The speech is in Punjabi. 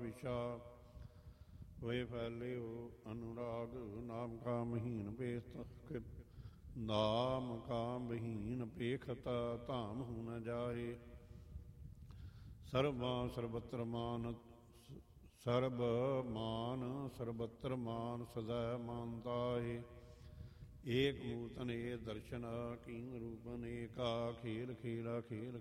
ਵਿਸ਼ਾ ਵੇ ਫੈਲਿਓ ਅਨੁਰਾਗ ਨਾਮ ਕਾ ਮਹੀਨ ਬੇਸਤ ਨਾਮ ਕਾ ਬਹੀਨ ਪੇਖਤ ਧਾਮ ਹੂ ਨ ਜਾਏ ਸਰਬਾਂ ਸਰਬਤਰ ਮਾਨ ਸਰਬ ਮਾਨ ਸਰਬਤਰ ਮਾਨ ਸਦਾ ਮਾਨਤਾਏ ਏਕ ਮੂਰਤਨ ਏ ਦਰਸ਼ਨ ਕੀਨ ਰੂਪਨ ਏਕਾ ਖੇਲ ਖੇਲਾ ਖੇਲ